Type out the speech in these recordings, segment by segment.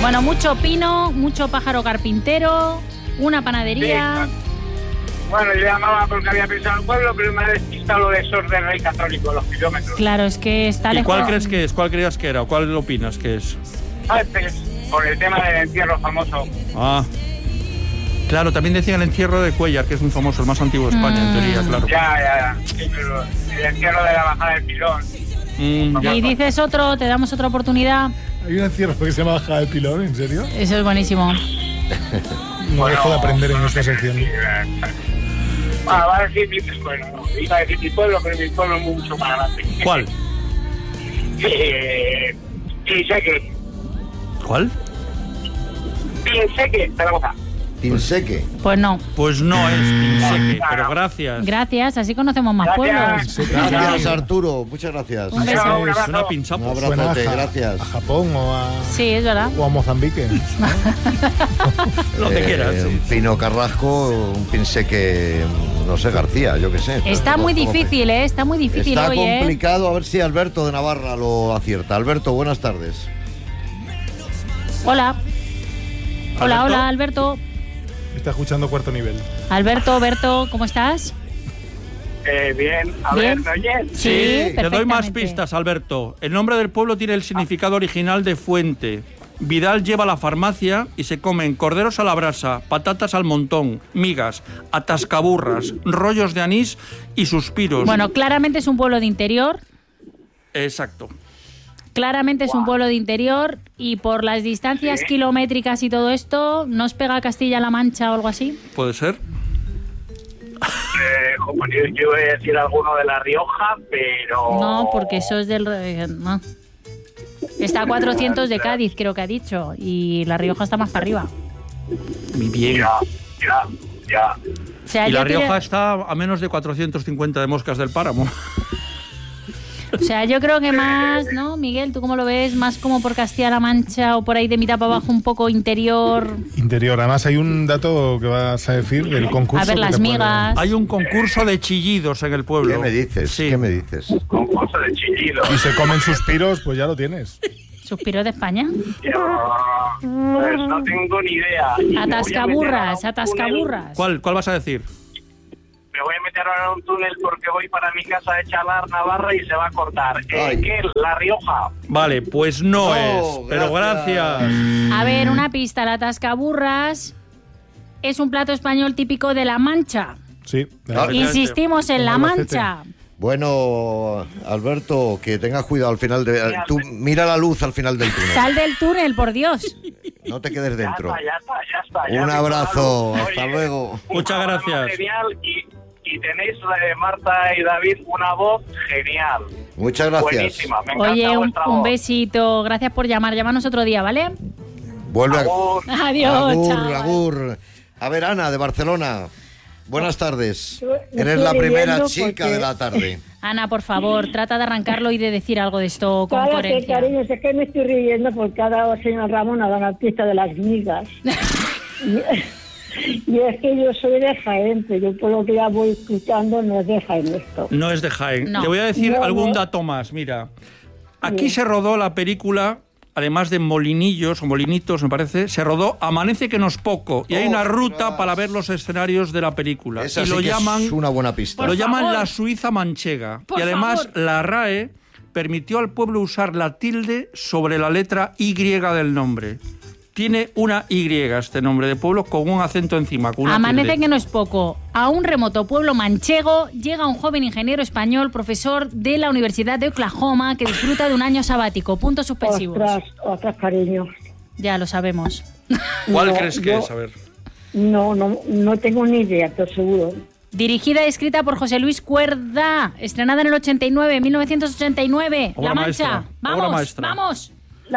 Bueno, mucho pino, mucho pájaro carpintero, una panadería... Sí, bueno, yo llamaba porque había pensado en pueblo, pero me ha despistado lo de esos del Rey Católico, los kilómetros. Claro, es que está ¿Y lejos. cuál crees que es? ¿Cuál creías que era? ¿O cuál opinas que es? ¿Sabes? Por el tema del entierro famoso. Ah, claro, también decían el entierro de Cuéllar, que es muy famoso, el más antiguo de España, en teoría, claro. Ya. Sí, pero el entierro de la bajada del pilón. Ya. Y dices otro, te damos otra oportunidad. Hay un encierro que se llama Bajada del Pilón, ¿en serio? Eso es buenísimo. No dejo de aprender en esta sección. Va a decir mi pueblo. Iba a decir mi pueblo, pero mi pueblo es mucho más grande. ¿Cuál? Tinseque. ¿Cuál? Tinseque, Zaragoza. Tinseque. Pues no. Pues no es Tinseque, pero gracias. Gracias, así conocemos más Gracias. pueblos. Gracias, Arturo. Muchas gracias. Un beso. Un abrazo. Suena a Un pinchapos. Suena abrazote, a gracias. Japón Sí, es verdad. o a Mozambique. Lo que quieras. Un Pino Carrasco, un Tinseque, no sé, García, yo qué sé. Está muy difícil, ¿eh? Está muy difícil Está hoy, complicado, a ver si Alberto de Navarra lo acierta. Alberto, buenas tardes. Hola. Hola, ¿Alberto? hola, Alberto. Está escuchando Cuarto Nivel. Alberto, ¿cómo estás? Bien. A Bien. ver, ¿me oyes? Sí, Te doy más perfectamente. pistas, Alberto. El nombre del pueblo tiene el significado original de fuente. Vidal lleva a la farmacia y se comen corderos a la brasa, patatas al montón, migas, atascaburras, rollos de anís y suspiros. Bueno, claramente es un pueblo de interior. Exacto. Claramente es un pueblo de interior y por las distancias kilométricas y todo esto, ¿no os pega Castilla-La Mancha o algo así? ¿Puede ser? Como yo voy a decir alguno de La Rioja, pero... No, porque eso es del... no. Está a 400 de Cádiz, creo que ha dicho, y La Rioja está más para arriba. Muy bien. Ya. O sea, Y La yo creo- Rioja está a menos de 450 de Moscas del Páramo. O sea, yo creo que más, ¿no, Miguel? ¿Tú cómo lo ves? Más como por Castilla-La Mancha o por ahí de mitad para abajo, un poco interior. Interior. Además, hay un dato que vas a decir del concurso. A ver, que las te puede- migas. Hay un concurso de chillidos en el pueblo. ¿Qué me dices? Sí. ¿Qué me dices? Concurso de chillido. Y se comen suspiros, pues ya lo tienes. Suspiro de España. Pues no tengo ni idea. Y me voy a Atascaburras, meter ahora un túnel. atascaburras. ¿Cuál vas a decir? Me voy a meter ahora en un túnel porque voy para mi casa de Chalar, Navarra, y se va a cortar. Ay. ¿Qué? La Rioja. Vale, pues no, No, es. Pero gracias. gracias. A ver, una pista. La atascaburras es un plato español típico de La Mancha. Sí. Claro. Insistimos en La Albacete. Mancha. Bueno, Alberto, que tengas cuidado al final de... Tú mira la luz al final del túnel. Sal del túnel, por Dios. No te quedes dentro. Ya está. Un abrazo, Oye, hasta luego. Muchas un programa gracias. Genial y tenéis, Marta y David, una voz genial. Muchas gracias. Buenísima, me encanta Oye, vuestra un voz. besito. Gracias por llamar. Llámanos otro día, ¿vale? Vuelve a... Agur. Adiós. Agur, chaval. agur. A ver, Ana, de Barcelona. Buenas tardes. Me Eres estoy la primera riendo chica porque- de la tarde. Ana, por favor, trata de arrancarlo y de decir algo de esto con Cállate, coherencia. cariño, es que me estoy riendo porque ha dado el señor Ramón a la artista de las migas. y es que yo soy de Jaén, pero por lo que ya voy escuchando no es de Jaén esto. No es de Jaén. No. Te voy a decir No, algún no. dato más. Mira, aquí se rodó la película, además de Molinillos o Molinitos, me parece, se rodó Amanece que no es poco. Y hay una ruta ¡Ostras! para ver los escenarios de la película. Esa y sí lo que llaman, es una buena pista. lo llaman favor. la Suiza manchega. Por y además favor. la RAE permitió al pueblo usar la tilde sobre la letra Y del nombre. Tiene una Y este nombre de pueblo con un acento encima, con una Amanece tilde. que no es poco. A un remoto pueblo manchego llega un joven ingeniero español, profesor de la Universidad de Oklahoma, que disfruta de un año sabático. Puntos suspensivos. Ostras, cariño. Ya lo sabemos. ¿Cuál No, crees que yo- es? A ver. No tengo ni idea, estoy seguro. Dirigida y escrita por José Luis Cuerda. Estrenada en el 89, 1989. Obra La Mancha. maestra, Vamos, obra maestra. vamos.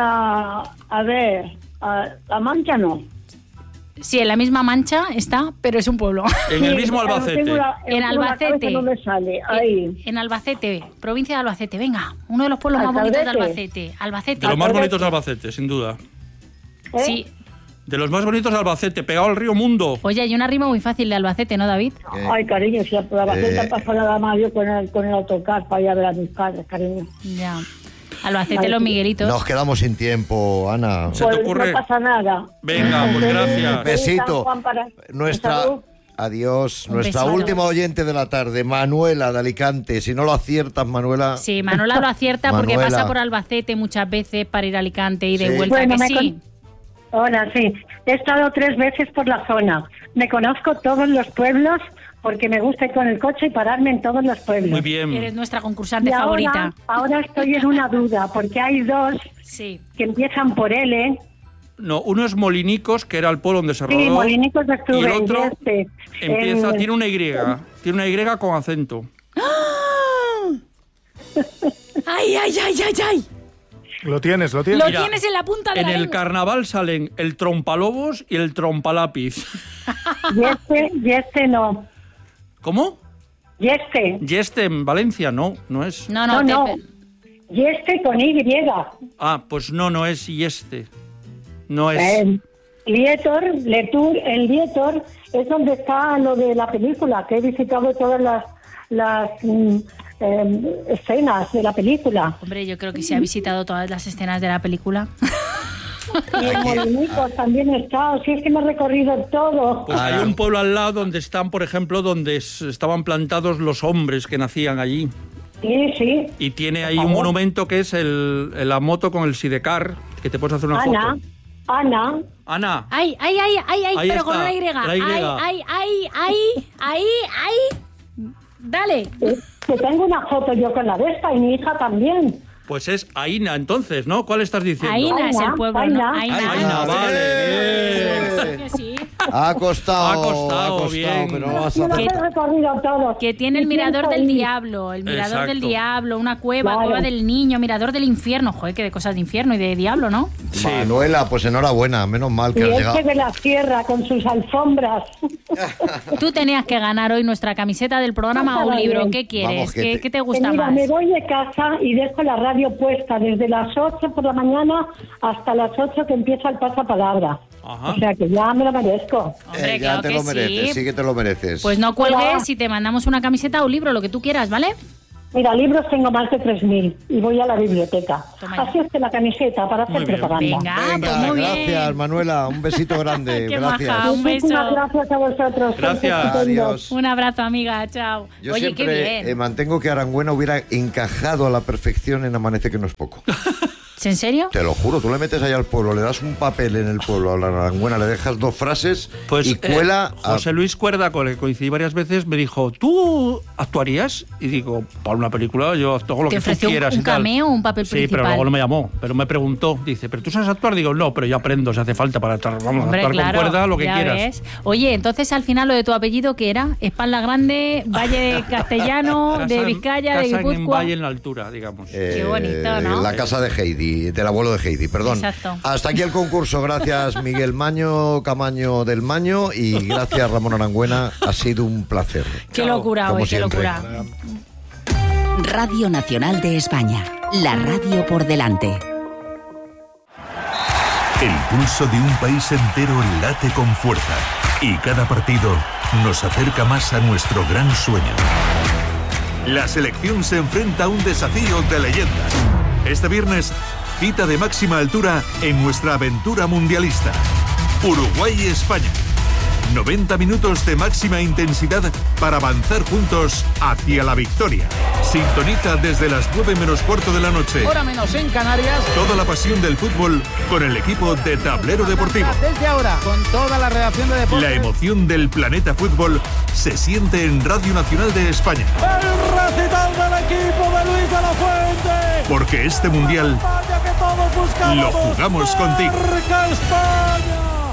La Mancha no. Sí, en la misma Mancha está, pero es un pueblo. En el mismo Pero Albacete. tengo En tengo la Albacete. cabeza, no me sale. Ahí. En Albacete, provincia de Albacete. Venga, uno de los pueblos más bonitos de Albacete. Albacete. De los más Albacete. bonitos de Albacete, sin duda. ¿Eh? Sí. De los más bonitos de Albacete, pegado al río Mundo. Oye, hay una rima muy fácil de Albacete, ¿no, David? Ay, cariño, si por Albacete ha pasado nada más yo con el autocar para ir a ver a mis padres, cariño. Ya. Albacete, los Miguelitos. Nos quedamos sin tiempo, Ana. ¿Se te ocurre? No pasa nada. Venga, pues gracias. Besito. Nuestra... Salud. Adiós. Un Nuestra besito. última oyente de la tarde, Manuela de Alicante. Si no lo aciertas, Manuela... Sí, Manuela lo acierta porque Manuela. pasa por Albacete muchas veces para ir a Alicante y de Sí. vuelta, Bueno, que sí. Hola, sí. He estado 3 veces por la zona. Me conozco todos los pueblos porque me gusta ir con el coche y pararme en todos los pueblos. Muy bien. Eres nuestra concursante Y favorita. ahora estoy en una duda porque hay 2 Sí. que empiezan por L. No, uno es Molinicos, que era el pueblo donde se rodó. Sí, Molinicos de y Octubre. el otro Yeste. empieza, tiene una Y. Tiene una Y con acento. ¡Ay, ay, ay, ay, ay! Lo tienes. Lo Mira, tienes en la punta de En la el lengua. carnaval salen el trompalobos y el trompalápiz. Yeste no. ¿Cómo? Yeste. Yeste en Valencia, no es. No, No, te- no. Yeste con Y. Ah, pues no es Yeste. No es. Lietor, el Lietor es donde está lo de la película, que he visitado todas las escenas de la película. Hombre, yo creo que se ha visitado todas las escenas de la película. Y en Molinicos también he estado, sí es que me he recorrido todo. Pues hay un pueblo al lado donde están, por ejemplo, donde estaban plantados los hombres que nacían allí. Sí, sí. Y tiene ahí un monumento que es la moto con el sidecar, que te puedes hacer una foto. Ana, Ana, ¡Ay, ay, ay, ay, ay! Ahí Pero está, con una Y. la Y. ¡Ay, ay, ay, ay! Dale. que tengo una foto yo con la Vespa y mi hija también. pues es Aina entonces, ¿no? ¿Cuál estás diciendo? Aina es el pueblo, ¿no? Aina. Aina, vale. Sí, que sí. Ha costado, Ha costado, bien. pero no vas Yo a los hacer... he recorrido todos. Que tiene el Y mirador pienso del ir. diablo, el mirador del Exacto. diablo, una cueva, Claro. cueva del niño, mirador del infierno. Joder, que de cosas de infierno y de diablo, ¿no? Sí. Manuela, pues enhorabuena, menos mal que Y has este llegado. de la sierra con sus alfombras. Tú tenías que ganar hoy nuestra camiseta del programa o un libro. ¿Qué quieres? Vamos, que ¿Qué, te- qué te Que gusta mira, más? me voy de casa y dejo la radio puesta desde las 8 por la mañana hasta las 8 que empieza el pasapalabra. Ajá. O sea que ya me lo merezco. Hombre, Ya claro te que lo mereces, sí que te lo mereces. Pues no cuelgues Hola. y te mandamos una camiseta o un libro, lo que tú quieras, ¿vale? Mira, libros tengo más de 3.000 y voy a la biblioteca. Toma ya. Así es que la camiseta para hacer Muy bien. propaganda. Venga, Venga, pues muy gracias, bien. Manuela. Un besito grande. Qué Gracias. maja. Un Muchísimas beso. gracias a vosotros. Gracias. Sois estupendos. Adiós. Un abrazo, amiga. Chao. Yo Oye, qué siempre bien. mantengo que Arangüena hubiera encajado a la perfección en Amanece que no es poco. ¿En serio? Te lo juro, tú le metes allá al pueblo, le das un papel en el pueblo a la Arangüena, le dejas 2 frases Pues y cuela a... José Luis Cuerda, con el que coincidí varias veces, me dijo, ¿tú actuarías? Y digo, para una película yo actúo lo ¿Te que tú ofreció quieras un y tal. cameo o un papel Sí, principal? pero luego no me llamó, pero me preguntó, dice, ¿pero tú sabes actuar? Digo, no, pero yo aprendo, si hace falta para actuar, vamos, Hombre, actuar claro, con cuerda, lo que ya quieras. ves. Oye, entonces al final lo de tu apellido, ¿qué era? Espalda Grande, Valle Castellano, Casa de en- Vizcaya, de casa en Guipúzcoa. Valle en la altura, digamos. Qué bonito, ¿no? La casa de Heidi, del abuelo de Heidi, perdón. Exacto. Hasta aquí el concurso. Gracias, Miguel Maño, Camaño del Maño, y gracias, Ramón Arangüena. Ha sido un placer. Qué locura Como hoy, qué siempre. locura. Radio Nacional de España. La radio por delante. El pulso de un país entero late con fuerza y cada partido nos acerca más a nuestro gran sueño. La selección se enfrenta a un desafío de leyendas. Este viernes, cita de máxima altura en nuestra aventura mundialista. Uruguay-España. 90 minutos de máxima intensidad para avanzar juntos hacia la victoria. Sintoniza desde las 9 menos cuarto de la noche. Hora menos en Canarias. Toda la pasión del fútbol con el equipo de Tablero Deportivo. Desde ahora, con toda la redacción de deportes. La emoción del planeta fútbol se siente en Radio Nacional de España. El recital del equipo de Luis de la Fuente. Porque este mundial España que todos buscamos. lo jugamos contigo. ¡Marca España!